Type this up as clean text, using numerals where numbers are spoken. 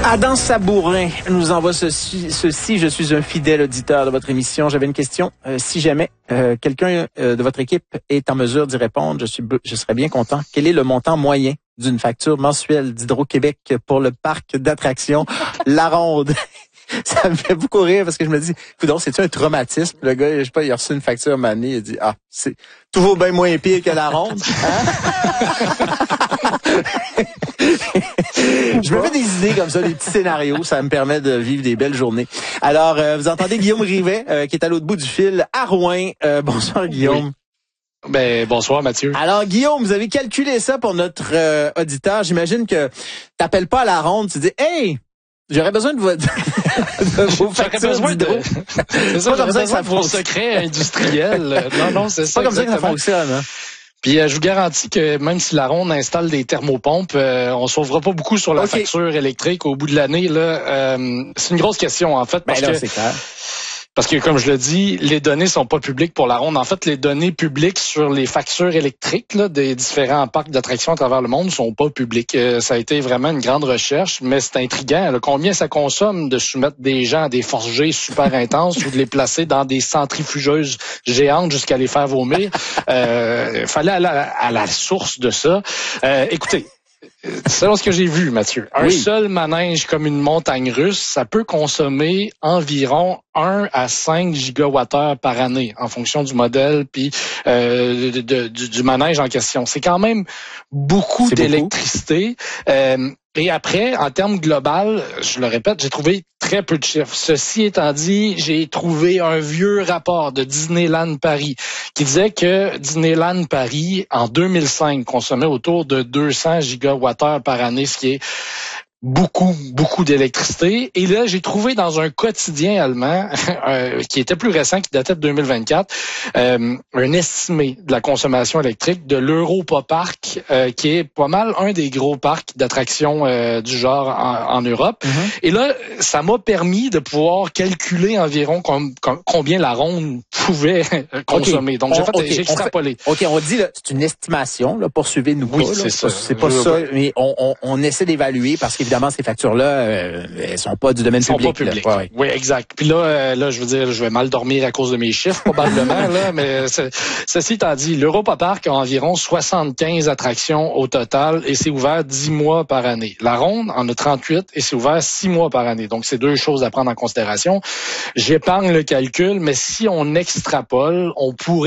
Adam Sabourin nous envoie ceci. Je suis un fidèle auditeur de votre émission. J'avais une question. Si jamais quelqu'un de votre équipe est en mesure d'y répondre, je serais bien content. Quel est le montant moyen d'une facture mensuelle d'Hydro-Québec pour le parc d'attractions La Ronde? Ça me fait beaucoup rire parce que je me dis, coudonc, c'est-tu un traumatisme? Le gars, je sais pas, il a reçu une facture à un moment donné, il a dit, tout vaut bien moins pire que La Ronde. Hein? Je me fais des idées comme ça, des petits scénarios. Ça me permet de vivre des belles journées. Alors, vous entendez Guillaume Rivet, qui est à l'autre bout du fil, à Rouen. Bonsoir, Guillaume. Oui. Bonsoir, Mathieu. Alors, Guillaume, vous avez calculé ça pour notre auditeur. J'imagine que t'appelles pas à La Ronde, tu dis, hey, j'aurais besoin de vos factures d'hydro. C'est ça, j'aurais besoin de vos secrets industriels. Non, c'est ça. Pas comme ça que ça fonctionne, hein? Puis je vous garantis que même si La Ronde installe des thermopompes, on sauvera pas beaucoup sur la facture électrique au bout de l'année. Là, c'est une grosse question en fait parce que comme je le dis, les données sont pas publiques pour La Ronde. En fait, les données publiques sur les factures électriques là, des différents parcs d'attractions à travers le monde sont pas publiques. Ça a été vraiment une grande recherche, mais c'est intriguant. Là, combien ça consomme de soumettre des gens à des forces G super intenses ou de les placer dans des centrifugeuses géantes jusqu'à les faire vomir. Fallait aller à la source de ça. Écoutez. Selon ce que j'ai vu, Mathieu, un seul manège comme une montagne russe, ça peut consommer environ 1 à 5 gigawattheures par année en fonction du modèle puis du manège en question. C'est quand même beaucoup d'électricité. Et après, en termes global, je le répète, j'ai trouvé très peu de chiffres. Ceci étant dit, j'ai trouvé un vieux rapport de Disneyland Paris qui disait que Disneyland Paris, en 2005, consommait autour de 200 gigawattheures par année, ce qui est beaucoup d'électricité. Et là, j'ai trouvé dans un quotidien allemand qui était plus récent, qui datait de 2024, un estimé de la consommation électrique de l'Europa Park, qui est pas mal un des gros parcs d'attractions du genre en Europe. Mm-hmm. Et là, ça m'a permis de pouvoir calculer environ combien La Ronde pouvait consommer. Donc, j'ai extrapolé. On dit, là, c'est une estimation, là, poursuivez-nous pas. C'est ça. C'est pas ça, mais on essaie d'évaluer parce qu'évidemment, ces factures-là, elles sont pas du domaine public. Sont pas publiques. Oui, exact. Puis là, je veux dire, je vais mal dormir à cause de mes chiffres, probablement, là, mais ceci étant dit, l'Europa Park a environ 75 attractions au total et c'est ouvert 10 mois par année. La Ronde en a 38 et c'est ouvert 6 mois par année. Donc, c'est deux choses à prendre en considération. J'épargne le calcul, mais si on extrapole, on pourrait